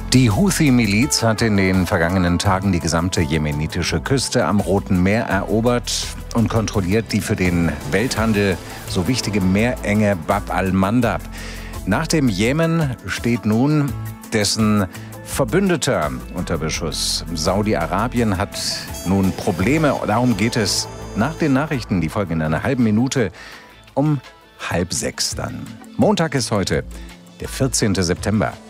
Die Houthi-Miliz hat in den vergangenen Tagen die gesamte jemenitische Küste am Roten Meer erobert und kontrolliert die für den Welthandel so wichtige Meerenge Bab al-Mandab. Nach dem Jemen steht nun dessen Verbündeter unter Beschuss. Saudi-Arabien hat nun Probleme. Darum geht es nach den Nachrichten, die folgen in einer halben Minute, um 5:30 dann. Montag ist heute, der 14. September.